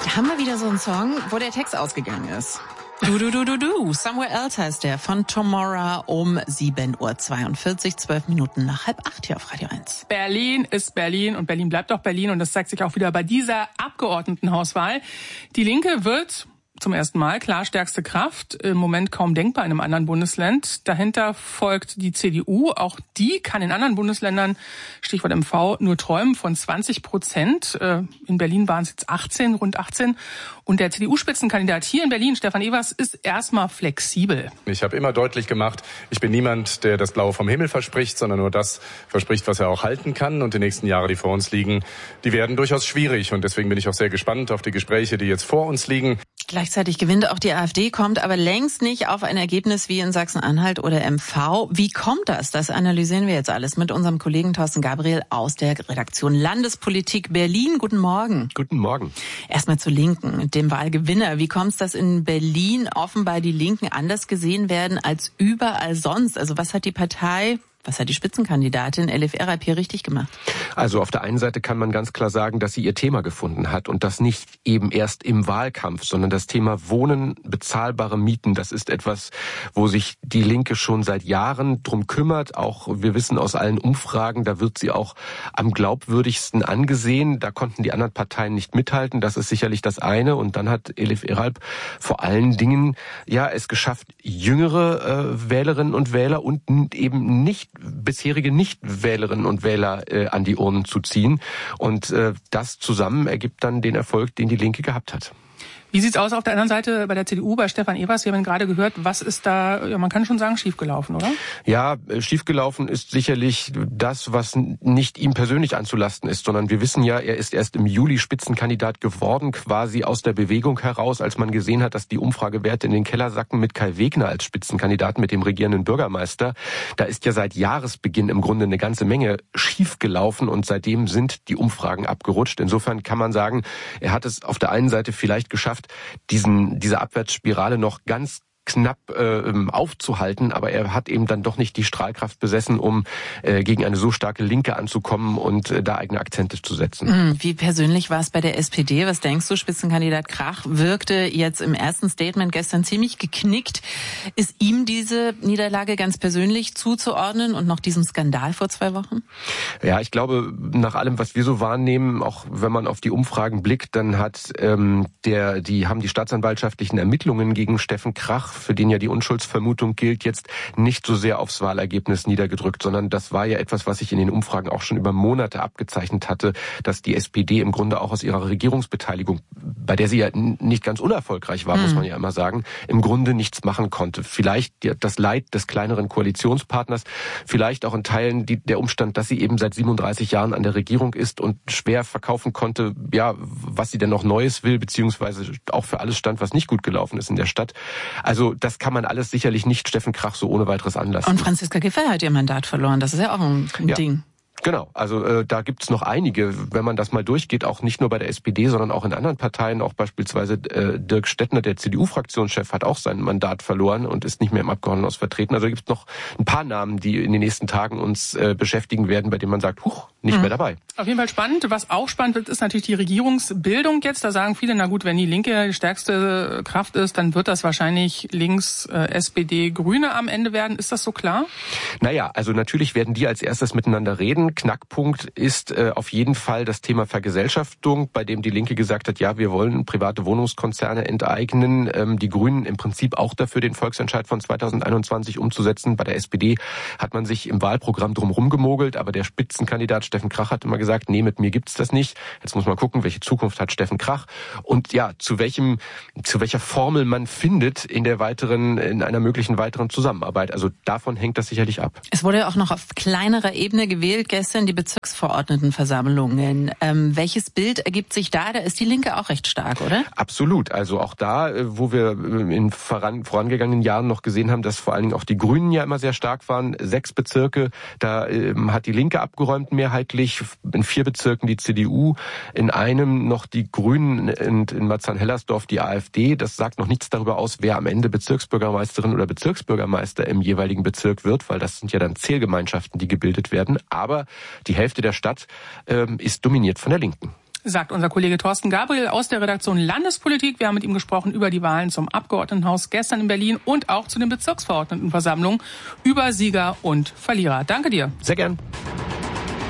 Da haben wir wieder so einen Song, wo der Text ausgegangen ist. Du. Somewhere Else heißt der, von Tomorrow um 7:42 Uhr, 12 Minuten nach 7:30 hier auf Radio 1. Berlin ist Berlin und Berlin bleibt auch Berlin und das zeigt sich auch wieder bei dieser Abgeordnetenhauswahl. Die Linke wird zum ersten Mal klar stärkste Kraft, im Moment kaum denkbar in einem anderen Bundesland. Dahinter folgt die CDU, auch die kann in anderen Bundesländern, Stichwort MV, nur träumen von 20%. In Berlin waren es jetzt rund 18. Und der CDU-Spitzenkandidat hier in Berlin, Stefan Evers, ist erstmal flexibel. Ich habe immer deutlich gemacht, ich bin niemand, der das Blaue vom Himmel verspricht, sondern nur das verspricht, was er auch halten kann. Und die nächsten Jahre, die vor uns liegen, die werden durchaus schwierig. Und deswegen bin ich auch sehr gespannt auf die Gespräche, die jetzt vor uns liegen. Gleichzeitig gewinnt auch die AfD, kommt aber längst nicht auf ein Ergebnis wie in Sachsen-Anhalt oder MV. Wie kommt das? Das analysieren wir jetzt alles mit unserem Kollegen Thorsten Gabriel aus der Redaktion Landespolitik Berlin. Guten Morgen. Guten Morgen. Erstmal zur Linken, dem Wahlgewinner. Wie kommt es, dass in Berlin offenbar die Linken anders gesehen werden als überall sonst? Also was hat die Spitzenkandidatin Elif Eralp hier richtig gemacht? Also auf der einen Seite kann man ganz klar sagen, dass sie ihr Thema gefunden hat und das nicht eben erst im Wahlkampf, sondern das Thema Wohnen, bezahlbare Mieten. Das ist etwas, wo sich die Linke schon seit Jahren drum kümmert. Auch wir wissen aus allen Umfragen, da wird sie auch am glaubwürdigsten angesehen. Da konnten die anderen Parteien nicht mithalten. Das ist sicherlich das eine. Und dann hat Elif Eralp vor allen Dingen es geschafft, jüngere Wählerinnen und Wähler und eben bisherige Nichtwählerinnen und Wähler an die Urnen zu ziehen. Und das zusammen ergibt dann den Erfolg, den die Linke gehabt hat. Wie sieht's aus auf der anderen Seite bei der CDU, bei Stefan Evers? Wir haben ihn gerade gehört. Was ist da, man kann schon sagen, schiefgelaufen, oder? Ja, schiefgelaufen ist sicherlich das, was nicht ihm persönlich anzulasten ist, sondern wir wissen ja, er ist erst im Juli Spitzenkandidat geworden, quasi aus der Bewegung heraus, als man gesehen hat, dass die Umfragewerte in den Keller sacken mit Kai Wegner als Spitzenkandidaten, mit dem regierenden Bürgermeister. Da ist ja seit Jahresbeginn im Grunde eine ganze Menge schiefgelaufen und seitdem sind die Umfragen abgerutscht. Insofern kann man sagen, er hat es auf der einen Seite vielleicht geschafft, diese Abwärtsspirale noch ganz knapp aufzuhalten, aber er hat eben dann doch nicht die Strahlkraft besessen, um gegen eine so starke Linke anzukommen und da eigene Akzente zu setzen. Wie persönlich war es bei der SPD? Was denkst du? Spitzenkandidat Krach wirkte jetzt im ersten Statement gestern ziemlich geknickt. Ist ihm diese Niederlage ganz persönlich zuzuordnen und noch diesem Skandal vor 2 Wochen? Ja, ich glaube, nach allem, was wir so wahrnehmen, auch wenn man auf die Umfragen blickt, dann haben die staatsanwaltschaftlichen Ermittlungen gegen Steffen Krach, für den ja die Unschuldsvermutung gilt, jetzt nicht so sehr aufs Wahlergebnis niedergedrückt, sondern das war ja etwas, was sich in den Umfragen auch schon über Monate abgezeichnet hatte, dass die SPD im Grunde auch aus ihrer Regierungsbeteiligung, bei der sie ja nicht ganz unerfolgreich war, muss man ja immer sagen, im Grunde nichts machen konnte. Vielleicht das Leid des kleineren Koalitionspartners, vielleicht auch in Teilen der Umstand, dass sie eben seit 37 Jahren an der Regierung ist und schwer verkaufen konnte, was sie denn noch Neues will, beziehungsweise auch für alles stand, was nicht gut gelaufen ist in der Stadt. Also das kann man alles sicherlich nicht Steffen Krach so ohne weiteres anlassen. Und Franziska Giffey hat ihr Mandat verloren. Das ist ja auch ein Ding. Genau, also da gibt's noch einige, wenn man das mal durchgeht, auch nicht nur bei der SPD, sondern auch in anderen Parteien, auch beispielsweise Dirk Stettner, der CDU-Fraktionschef, hat auch sein Mandat verloren und ist nicht mehr im Abgeordnetenhaus vertreten. Also gibt's noch ein paar Namen, die in den nächsten Tagen uns beschäftigen werden, bei denen man sagt, nicht mehr dabei. Auf jeden Fall spannend. Was auch spannend wird, ist natürlich die Regierungsbildung jetzt. Da sagen viele, na gut, wenn die Linke die stärkste Kraft ist, dann wird das wahrscheinlich links SPD, Grüne am Ende werden. Ist das so klar? Naja, also natürlich werden die als erstes miteinander reden. Knackpunkt ist auf jeden Fall das Thema Vergesellschaftung, bei dem die Linke gesagt hat, ja, wir wollen private Wohnungskonzerne enteignen. Die Grünen im Prinzip auch dafür, den Volksentscheid von 2021 umzusetzen. Bei der SPD hat man sich im Wahlprogramm drumherum gemogelt, aber der Spitzenkandidat Steffen Krach hat immer gesagt, nee, mit mir gibt's das nicht. Jetzt muss man gucken, welche Zukunft hat Steffen Krach und ja, zu welcher Formel man findet in einer möglichen weiteren Zusammenarbeit. Also davon hängt das sicherlich ab. Es wurde ja auch noch auf kleinerer Ebene gewählt, gestern die Bezirksverordnetenversammlungen. Welches Bild ergibt sich da? Da ist die Linke auch recht stark, oder? Absolut. Also auch da, wo wir in vorangegangenen Jahren noch gesehen haben, dass vor allen Dingen auch die Grünen ja immer sehr stark waren. 6 Bezirke, da hat die Linke abgeräumt mehrheitlich. In 4 Bezirken die CDU, in einem noch die Grünen und in Marzahn-Hellersdorf die AfD. Das sagt noch nichts darüber aus, wer am Ende Bezirksbürgermeisterin oder Bezirksbürgermeister im jeweiligen Bezirk wird, weil das sind ja dann Zählgemeinschaften, die gebildet werden. Aber die Hälfte der Stadt ist dominiert von der Linken. Sagt unser Kollege Thorsten Gabriel aus der Redaktion Landespolitik. Wir haben mit ihm gesprochen über die Wahlen zum Abgeordnetenhaus gestern in Berlin und auch zu den Bezirksverordnetenversammlungen, über Sieger und Verlierer. Danke dir. Sehr gern.